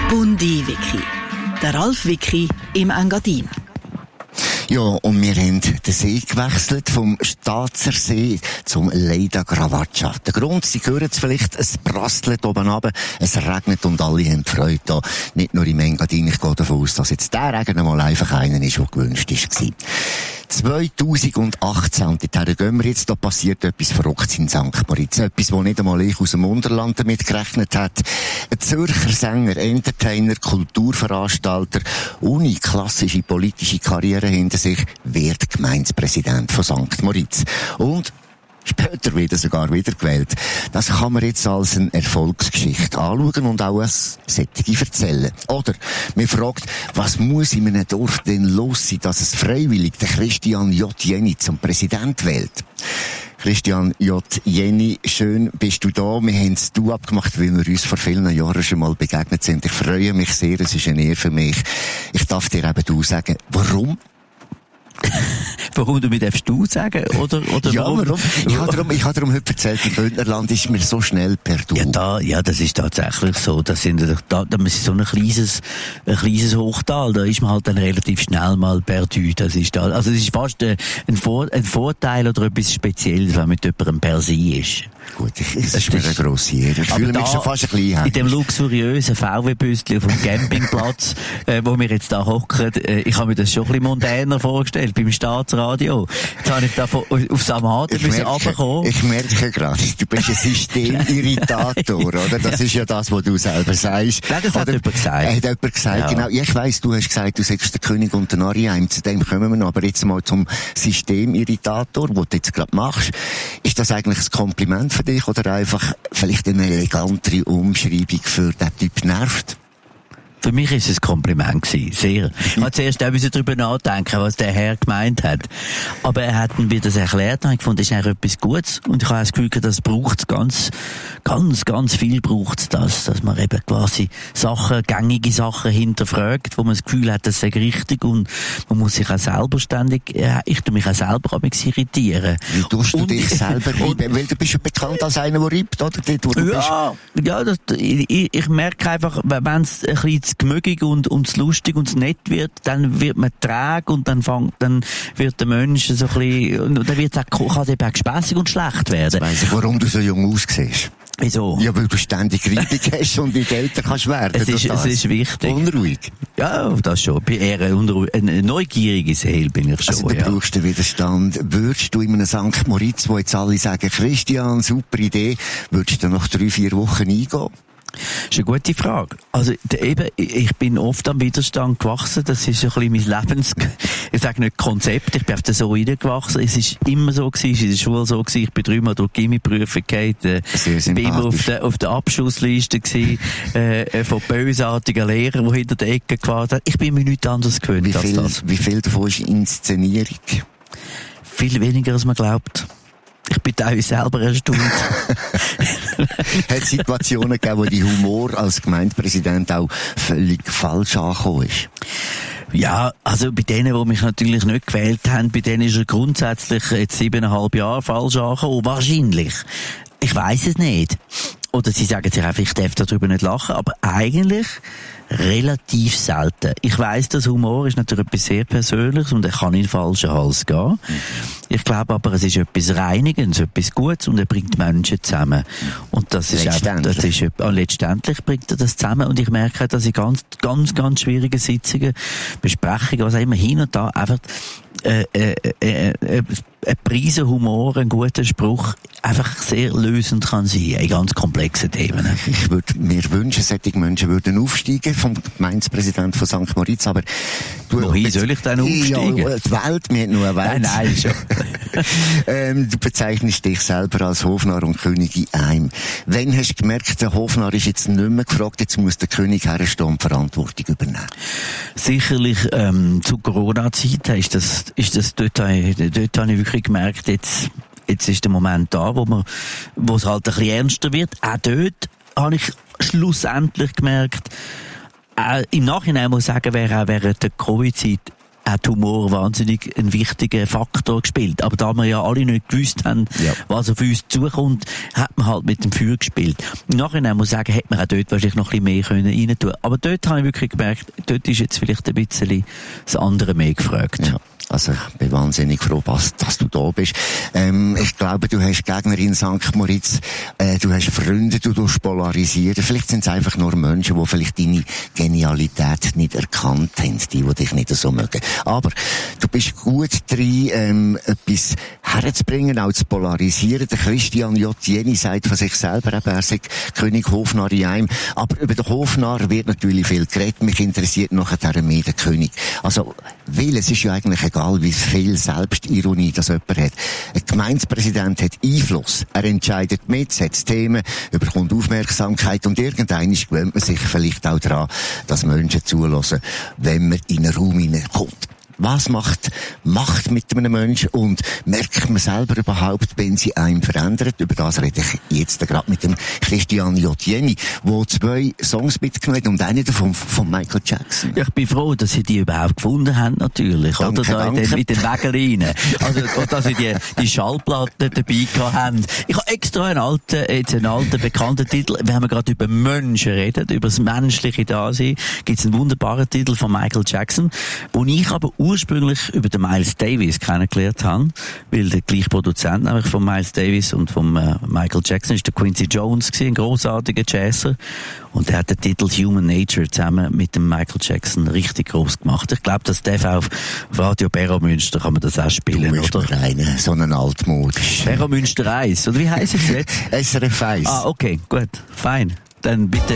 Bundi-Wiki. Der Ralf Wiki im Engadin. Ja, und wir haben den See gewechselt vom Staatser See zum Leyda Gravaccia. Der Grund, Sie hören es vielleicht, es prasselt oben runter, es regnet und alle haben Freude da. Nicht nur im Engadin, ich gehe davon aus, dass jetzt der Regen mal einfach einer ist, der gewünscht war. 2018, und dorthin gehen wir jetzt, da passiert etwas Verrücktes in St. Moritz. Etwas, wo nicht einmal ich aus dem Unterland damit gerechnet hat. Ein Zürcher Sänger, Entertainer, Kulturveranstalter, ohne klassische politische Karriere hinter sich, wird Gemeindepräsident von St. Moritz. Und später wird er sogar wiedergewählt. Das kann man jetzt als eine Erfolgsgeschichte anschauen und auch als solche erzählen. Oder man fragt, was muss in einem Dorf denn los sein, dass es freiwillig den Christian J. Jenny zum Präsident wählt? Christian J. Jenny, schön bist du da. Wir haben es abgemacht, weil wir uns vor vielen Jahren schon mal begegnet sind. Ich freue mich sehr, es ist eine Ehre für mich. Ich darf dir eben du sagen, warum? Warum du mir darfst du sagen? Oder ja, warum? Ich habe darum heute erzählt, im Bündnerland ist mir so schnell per Du. Ja, das ist tatsächlich so. Das ist so ein kleines Hochtal. Da ist man halt dann relativ schnell mal per Du. Das ist fast ein Vorteil oder etwas Spezielles, wenn mit jemandem per Sie ist. Gut, das ist mir eine grosse Ehre. Ich fühle mich schon fast ein bisschen in dem luxuriösen VW-Büstchen auf dem Campingplatz, wo wir jetzt da hocken, ich habe mir das schon ein bisschen mondäner vorgestellt, beim Staatsradio. Jetzt habe ich da aufs Amaden runterkommen. Ich merke gerade, du bist ein Systemirritator, oder? Das ist ja das, was du selber sagst. Ja, das hat jemand gesagt. Hat jemand gesagt, ja. Genau. Ja, ich weiss, du hast gesagt, du sagst der König und der Narrenheim. Zu dem kommen wir noch. Aber jetzt mal zum Systemirritator, was du jetzt gerade machst. Ist das eigentlich ein Kompliment für dich oder einfach vielleicht eine elegantere Umschreibung für den Typ nervt? Für mich ist es ein Kompliment gewesen. Sehr. Ich habe zuerst auch darüber nachdenken, was der Herr gemeint hat. Aber er hat mir das erklärt und ich fand, das ist eigentlich etwas Gutes. Und ich habe das Gefühl, das braucht ganz viel braucht das, dass man eben quasi gängige Sachen hinterfragt, wo man das Gefühl hat, das sei richtig und man muss sich auch selber ich tue mich auch selber an mich irritieren. Wie tust du dich selber reiben? Weil du bist ja bekannt als einer, der reibt, oder? Ich merke einfach, wenn es ein bisschen gemögig und lustig und nett wird, dann wird man träge und dann wird der Mensch so ein bisschen, dann kann es eben auch gespässig und schlecht werden. Weiss ich, warum du so jung aussiehst? Wieso? Ja, weil du ständig Reibung hast und wie älter kannst werden. Es ist wichtig. Unruhig? Ja, das schon. Bei eher eine neugierige Seele bin ich schon, also, du brauchst den Widerstand. Würdest du in einem St. Moritz, wo jetzt alle sagen, Christian, super Idee, würdest du nach 3-4 Wochen eingehen? Das ist eine gute Frage. Also, ich bin oft am Widerstand gewachsen. Das ist ein bisschen mein ich sage nicht Konzept. Ich bin auf so reingewachsen. Es ist immer so gewesen, es ist in der Schule so gewesen. Ich bin 3-mal durch die Gimmi-Prüfung gegangen. Bin immer auf der Abschussliste gewesen, von bösartigen Lehrern, die hinter der Ecke gewartet haben. Ich bin mir nichts anderes gewöhnt als das. Wie viel davon ist Inszenierung? Viel weniger, als man glaubt. Ich bin teilweise selber erstaunt. Hat es Situationen gegeben, wo die Humor als Gemeindepräsident auch völlig falsch angekommen ist? Ja, also bei denen, die mich natürlich nicht gewählt haben, bei denen ist er grundsätzlich jetzt 7,5 Jahre falsch angekommen. Wahrscheinlich. Ich weiss es nicht. Oder sie sagen sich einfach, ich darf darüber nicht lachen. Aber eigentlich relativ selten. Ich weiss, dass Humor ist natürlich etwas sehr Persönliches und er kann in den falschen Hals gehen. Ich glaube aber, es ist etwas Reinigendes, etwas Gutes und er bringt Menschen zusammen. Und das ist letztendlich bringt er das zusammen und ich merke, dass in ganz schwierigen Sitzungen, Besprechungen, was auch immer, hin und da einfach ein Prise Humor, ein guter Spruch einfach sehr lösend kann sein in ganz komplexen Themen. Ich würde mir wünschen, solche Menschen würden aufsteigen vom Gemeindepräsident von St. Moritz, aber wohin soll ich denn aufsteigen? Ja, die Welt, wir haben nur eine Welt. Nein, schon. Du bezeichnest dich selber als Hofnarr und Königin Eim. Wann hast du gemerkt, der Hofnarr ist jetzt nicht mehr gefragt, jetzt muss der König herstehen und Verantwortung übernehmen? Sicherlich zu Corona-Zeit ist das dort habe ich wirklich gemerkt, jetzt ist der Moment da, wo es halt ein bisschen ernster wird. Auch dort habe ich schlussendlich gemerkt, im Nachhinein muss ich sagen, wäre auch während der Covid-Zeit hat Humor wahnsinnig einen wichtigen Faktor gespielt. Aber da wir ja alle nicht gewusst haben, was auf uns zukommt, hat man halt mit dem Feuer gespielt. Nachher muss ich sagen, hätte man auch dort wahrscheinlich noch ein bisschen mehr rein tun können. Aber dort habe ich wirklich gemerkt, dort ist jetzt vielleicht ein bisschen das andere mehr gefragt. Ja. Also ich bin wahnsinnig froh, dass du da bist. Ich glaube, du hast Gegner in St. Moritz, du hast Freunde, du tust polarisieren. Vielleicht sind es einfach nur Menschen, die vielleicht deine Genialität nicht erkannt haben, die dich nicht so mögen. Aber du bist gut drin, etwas herzubringen, auch zu polarisieren. Der Christian J. Jenny sagt von sich selber, er sei König Hofnarr in einem. Aber über den Hofnarr wird natürlich viel geredet. Mich interessiert nachher mehr der König. Also, weil es ist ja eigentlich egal, wie viel Selbstironie das jemand hat. Ein Gemeindepräsident hat Einfluss. Er entscheidet mit, setzt Themen, bekommt Aufmerksamkeit und irgendwann gewöhnt man sich vielleicht auch daran, dass Menschen zulassen, wenn man in einen Raum hineinkommt. Was macht Macht mit einem Menschen und merkt man selber überhaupt, wenn sie einen verändert? Über das rede ich jetzt gerade mit dem Christian J. Jenny, der 2 Songs mitgenommen hat und einen davon von Michael Jackson. Ja, ich bin froh, dass sie die überhaupt gefunden haben, natürlich. Danke, oder da danke. mit den Wägeln rein. Also, dass sie die Schallplatten dabei gehabt haben. Ich habe extra einen alten bekannten Titel. Wenn wir gerade über Menschen reden, über das menschliche Dasein, gibt es einen wunderbaren Titel von Michael Jackson, wo ich aber ursprünglich über den Miles Davis kennengelernt habe, weil der gleiche Produzent nämlich von Miles Davis und von Michael Jackson ist der Quincy Jones gewesen, ein grossartiger Jazzer, und er hat den Titel Human Nature zusammen mit dem Michael Jackson richtig gross gemacht. Ich glaube, das darf auf Radio Berro Münster kann man das auch spielen, du bist oder? So einen altmodisch. Berro Münster 1, oder wie heisst es jetzt? SRF 1. Ah, okay, gut, fein. Dann bitte